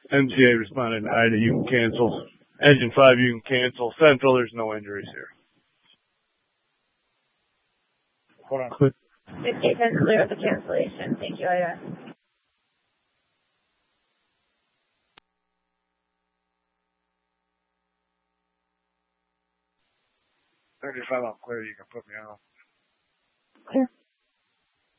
NCA responded, Ida, you can cancel. Engine 5, you can cancel. Central, there's no injuries here. Hold on. Quit. 5810 clear the cancellation. Thank you, Ida. 35, I'm clear. You can put me on. Clear.